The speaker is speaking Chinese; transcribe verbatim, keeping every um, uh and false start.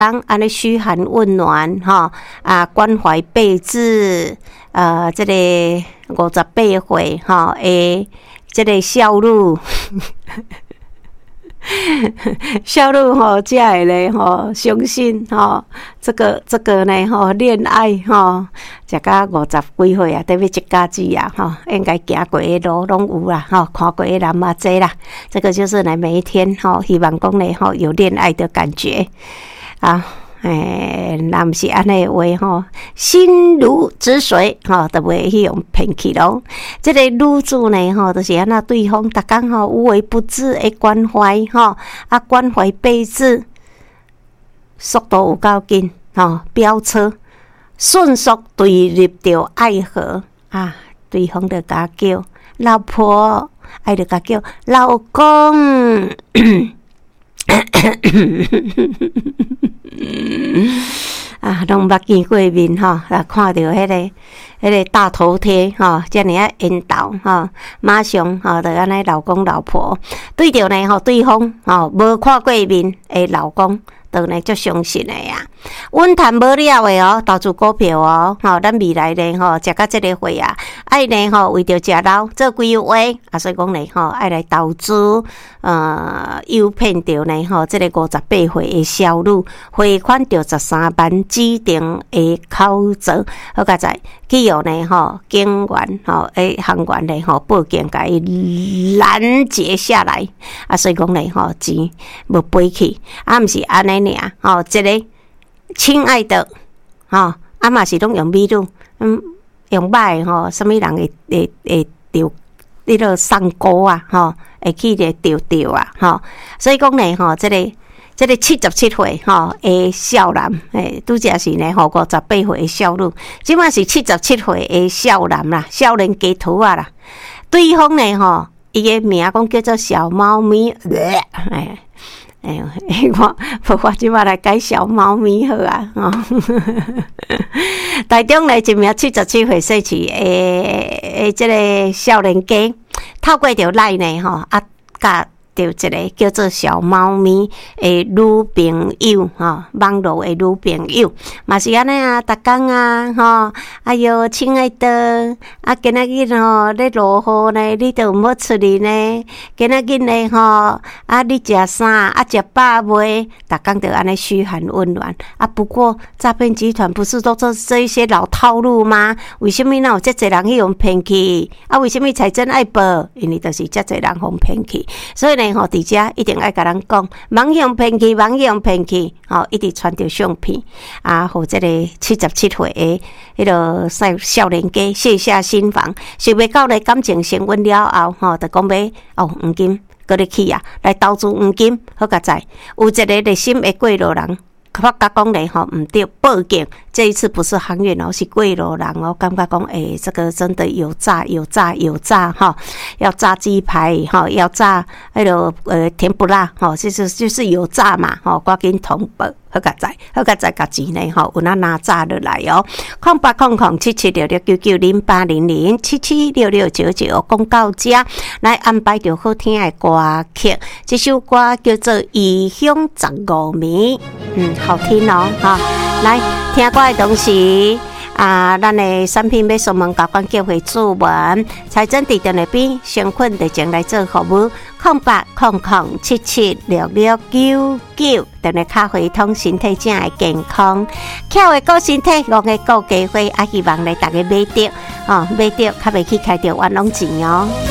当安尼嘘寒问暖哈啊，关怀备至，呃，这个五十八岁哈诶，这个少女。少女吼，才会咧吼相信吼，这个这个呢吼恋爱吼，食到五十几岁啊，特别一家子啊吼，应该行过的路拢有啦吼，看过的人嘛多啦。这个就是呢每一天吼，希望讲呢吼有恋爱的感觉啊。诶，若毋是安尼话吼，心如止水吼，都袂去用骗去咯。即、这个女子呢吼，就是安那对方逐工吼无微不至的关怀吼，啊关怀备至，速度有够紧吼，飙车，迅速坠入着爱河啊！对方就甲叫老婆，爱就甲叫老公。啊，拢捌见过面吼，啊，看到迄、那个、迄个大头贴吼，遮尔啊缘投吼，马上吼就安尼老公老婆对着呢吼，对方吼无看过面的老公，就呢足相信的呀。稳谈无了的哦，投资股票哦，吼，咱未来呢吼，食到即个岁啊，爱呢吼为着食老做规划啊，所以讲呢吼，爱来投资，呃，诱骗着呢吼，即、这个五十八岁的少女汇款着十三万指定的口座，好佳在去有呢吼，警员吼诶行员呢吼报警，甲伊拦截下来啊，所以讲呢吼钱无飞去，啊，毋是安尼尔吼，即、这个。亲爱的，吼，啊嘛是拢用美女，嗯，用歹吼，什么人会会会钓迄个送钩啊，吼，会去咧钓钓啊，吼，所以讲呢，吼，这个这个七十七岁吼的少男，诶，拄则是呢，吼五十八岁的少女，即摆是七十七岁的少男啦，少年家徒啊啦，对方呢，吼，伊个名讲叫做小猫咪，哎。哎呦，我我即摆来改小猫咪好啊！哦，台中呢一名七十七岁岁起诶诶，即个少年家透过着赖呢吼啊，甲着一个叫做小猫咪诶女朋友吼，网络诶女朋友嘛是安尼啊，逐工啊吼，哎哟，亲爱的，啊，今仔日吼咧落雨呢，你著毋好出去呢。今仔日呢吼，啊，你食啥？啊，食饱未？逐工著安尼嘘寒问暖啊。不过诈骗集团不是都做这一些老套路吗？为什么哪有遮侪人去用骗去？啊，为什么财政爱报？因为就是遮侪人互骗去，所以呢吼，伫遮一定爱甲咱讲，网用骗去，网用骗去，吼，一直传着相片啊，互即个七十七岁的迄个少少年家卸下心防，想袂到咧感情升温了后，吼，就讲要哦黄金，搁咧去啊，来投资黄金，好佳在有一个热心的过路人。发觉讲咧吼，唔对，报警。这一次不是航运哦，是过路人哦。感觉讲，诶、欸，这个真的有诈，有诈，有诈哈！要炸鸡排哈，要炸迄个呃甜不辣哈，就是就是有诈嘛哈，赶紧通报，好佳在，好佳在，甲钱呢吼，有那拿炸落来哦。空八空空七七六六九九零八零零七七六六九九，讲到这来安排着好听的歌曲，这首歌叫做《异乡十五暝》，嗯。好听哦，哈！来听歌的同时啊，咱的产品要上门交关叫回主文，财政伫电那边，相困的前来做服务，空八空空七七六六九九，电那卡回通身体正会健康，巧的顾身体，憨的顾家伙，啊，希望咧大家买着，哦，买着较袂去开着冤枉钱哦。